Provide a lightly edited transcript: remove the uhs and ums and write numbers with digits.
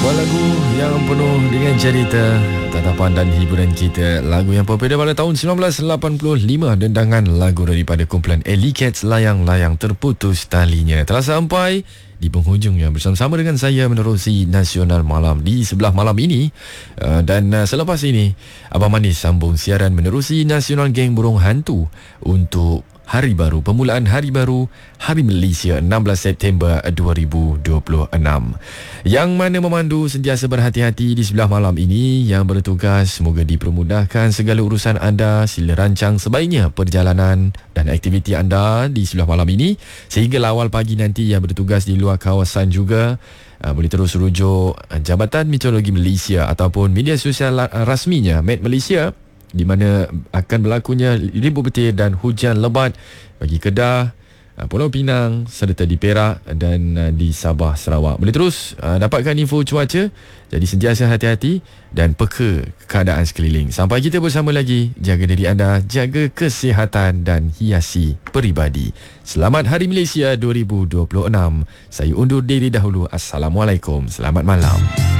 Sebuah lagu yang penuh dengan cerita, tatapan dan hiburan kita. Lagu yang popular pada tahun 1985, dendangan lagu daripada kumpulan Alley Cats, Layang-Layang Terputus Talinya. Telah sampai di penghujungnya bersama-sama dengan saya menerusi Nasional Malam di sebelah malam ini. Dan selepas ini Abang Manis sambung siaran menerusi Nasional Geng Burung Hantu untuk Hari Baru, permulaan Hari Baru Hari Malaysia 16 September 2026. Yang mana memandu sentiasa berhati-hati di sebelah malam ini, yang bertugas semoga dipermudahkan segala urusan anda. Sila rancang sebaiknya perjalanan dan aktiviti anda di sebelah malam ini sehingga awal pagi nanti. Yang bertugas di luar kawasan juga boleh terus rujuk Jabatan Meteorologi Malaysia ataupun media sosial rasminya Met Malaysia, di mana akan berlakunya ribut petir dan hujan lebat bagi Kedah, Pulau Pinang serta di Perak dan di Sabah Sarawak. Boleh terus dapatkan info cuaca, jadi sentiasa hati-hati dan peka keadaan sekeliling. Sampai kita bersama lagi, jaga diri anda, jaga kesihatan dan hiasi peribadi. Selamat Hari Malaysia 2026. Saya undur diri dahulu. Assalamualaikum. Selamat malam.